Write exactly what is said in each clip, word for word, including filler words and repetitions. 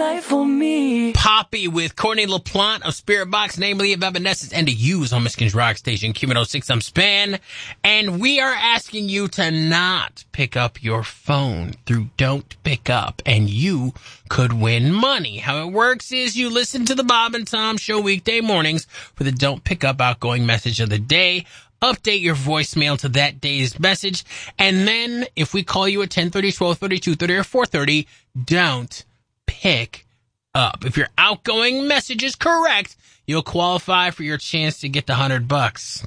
right for me. Poppy with Courtney LaPlante of Spirit Box, namely of Evanescence, and to use on Michigan's Rock Station, Q one oh six. I'm Span, and we are asking you to not pick up your phone through Don't Pick Up, and you could win money. How it works is you listen to the Bob and Tom Show weekday mornings for the Don't Pick Up outgoing message of the day. Update your voicemail to that day's message, and then if we call you at ten thirty, twelve thirty, two thirty, or four thirty, don't pick up. If your outgoing message is correct, you'll qualify for your chance to get the hundred bucks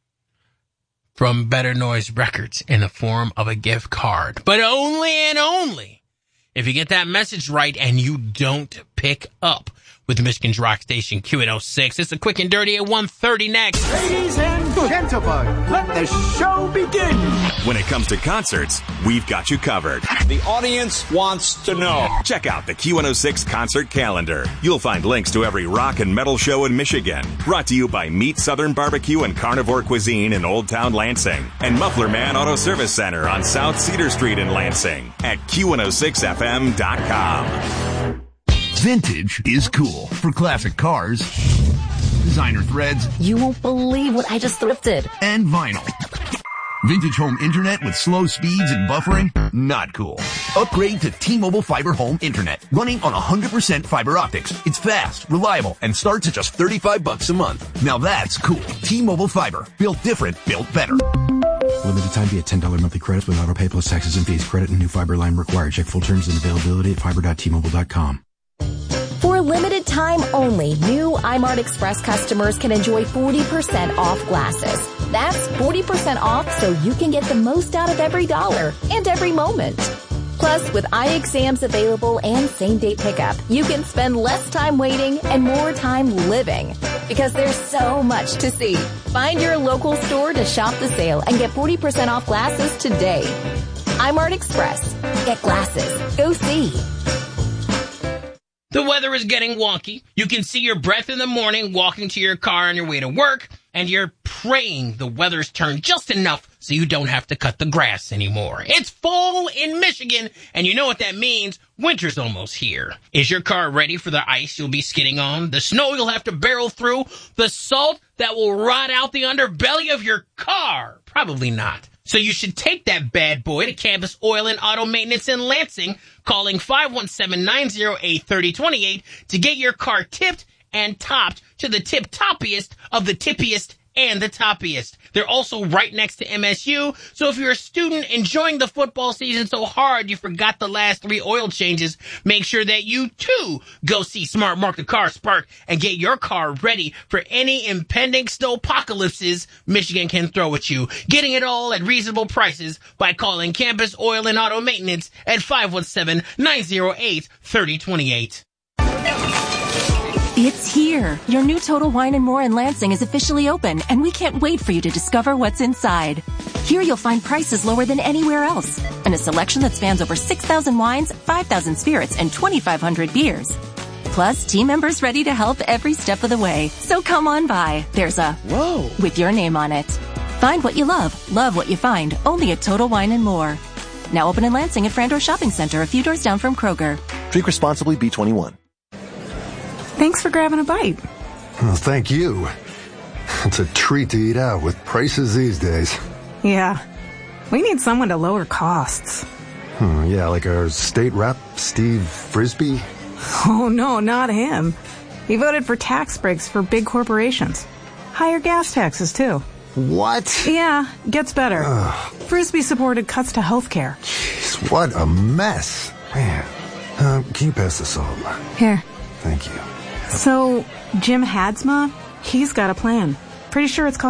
from Better Noise Records in the form of a gift card. But only and only if you get that message right and you don't pick up with Michigan's Rock Station, Q one oh six. It's a quick and dirty at one thirty next. Ladies and gentlemen, let the show begin. When it comes to concerts, we've got you covered. The audience wants to know. Check out the Q one oh six concert calendar. You'll find links to every rock and metal show in Michigan. Brought to you by Meat Southern Barbecue and Carnivore Cuisine in Old Town Lansing. And Muffler Man Auto Service Center on South Cedar Street in Lansing at Q one oh six F M dot com. Vintage is cool for classic cars, designer threads. You won't believe what I just thrifted. And vinyl. Vintage home internet with slow speeds and buffering? Not cool. Upgrade to T-Mobile Fiber Home Internet, running on one hundred percent fiber optics. It's fast, reliable, and starts at just thirty-five bucks a month. Now that's cool. T-Mobile Fiber. Built different, built better. Limited time via ten dollars monthly credits with auto pay plus taxes and fees. Credit and new fiber line required. Check full terms and availability at fiber dot t mobile dot com. For a limited time only, new iMart Express customers can enjoy forty percent off glasses. That's forty percent off so you can get the most out of every dollar and every moment. Plus, with eye exams available and same-day pickup, you can spend less time waiting and more time living. Because there's so much to see. Find your local store to shop the sale and get forty percent off glasses today. iMart Express. Get glasses. Go see. The weather is getting wonky. You can see your breath in the morning walking to your car on your way to work, and you're praying the weather's turned just enough so you don't have to cut the grass anymore. It's fall in Michigan, and you know what that means. Winter's almost here. Is your car ready for the ice you'll be skidding on, the snow you'll have to barrel through, the salt that will rot out the underbelly of your car? Probably not. So you should take that bad boy to Campus Oil and Auto Maintenance in Lansing, calling five one seven, nine oh eight, three oh two eight to get your car tipped and topped to the tip-toppiest of the tippiest and the toppiest. They're also right next to M S U, so if you're a student enjoying the football season so hard you forgot the last three oil changes, make sure that you too go see Smart Mark the Car Spark and get your car ready for any impending snowpocalypses Michigan can throw at you. Getting it all at reasonable prices by calling Campus Oil and Auto Maintenance at five one seven, nine oh eight, three oh two eight. It's here. Your new Total Wine and More in Lansing is officially open, and we can't wait for you to discover what's inside. Here you'll find prices lower than anywhere else, and a selection that spans over six thousand wines, five thousand spirits, and twenty-five hundred beers. Plus, team members ready to help every step of the way. So come on by. There's a Whoa with your name on it. Find what you love. Love what you find. Only at Total Wine and More. Now open in Lansing at Frandor Shopping Center, a few doors down from Kroger. Drink responsibly, B twenty-one. Thanks for grabbing a bite. Well, thank you. It's a treat to eat out with prices these days. Yeah. We need someone to lower costs. Hmm, yeah, like our state rep, Steve Frisbee? Oh, no, not him. He voted for tax breaks for big corporations. Higher gas taxes, too. What? Yeah, gets better. Ugh. Frisbee supported cuts to health care. Jeez, what a mess. Man. Uh, can you pass the salt? Here. Thank you. So, Jim Hadsma, he's got a plan. Pretty sure it's called